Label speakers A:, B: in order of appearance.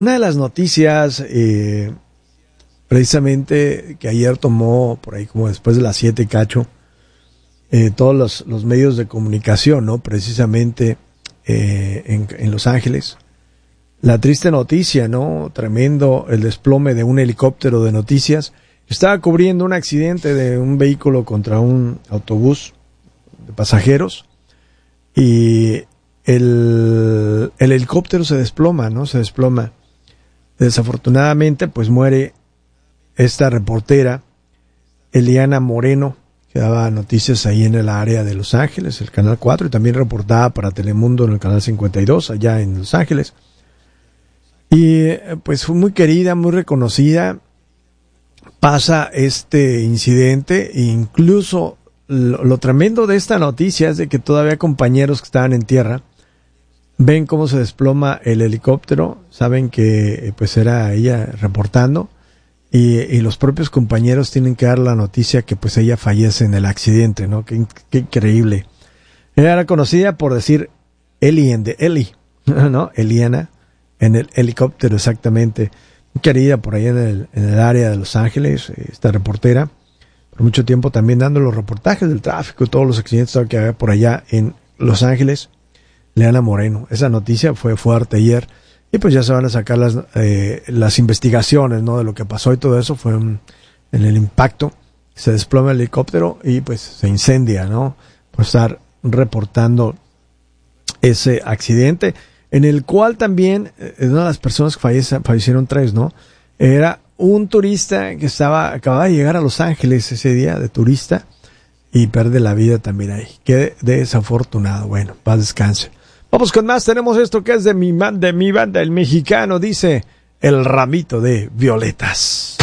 A: Una de las noticias, precisamente, que ayer tomó por ahí como después de las 7 cacho, todos los medios de comunicación, ¿no? Precisamente en Los Ángeles. La triste noticia, ¿no? Tremendo el desplome de un helicóptero de noticias. Estaba cubriendo un accidente de un vehículo contra un autobús de pasajeros y el helicóptero se desploma, ¿no? Se desploma. Desafortunadamente, pues muere esta reportera, Eliana Moreno, que daba noticias ahí en el área de Los Ángeles, el Canal 4, y también reportaba para Telemundo en el Canal 52, allá en Los Ángeles. Y pues fue muy querida, muy reconocida. Pasa este incidente e incluso lo tremendo de esta noticia es de que todavía compañeros que estaban en tierra ven cómo se desploma el helicóptero, saben que pues era ella reportando y los propios compañeros tienen que dar la noticia que pues ella fallece en el accidente, ¿no? Qué increíble. Ella era conocida por decir Eli en de Eli, ¿no? Eliana en el helicóptero, exactamente. Muy querida por ahí en el área de Los Ángeles, esta reportera, por mucho tiempo también dando los reportajes del tráfico y todos los accidentes que había por allá en Los Ángeles. Eliana Moreno, esa noticia fue fuerte ayer y pues ya se van a sacar las investigaciones, ¿no? De lo que pasó y todo eso fue en el impacto, se desploma el helicóptero y pues se incendia, ¿no? Por estar reportando ese accidente, en el cual también una de las personas que fallecieron 3, ¿no? Era un turista que acababa de llegar a Los Ángeles ese día de turista y pierde la vida también ahí. Qué desafortunado. Bueno, paz descanse. Vamos con más, tenemos esto que es de mi banda, el mexicano, dice El Ramito de Violetas.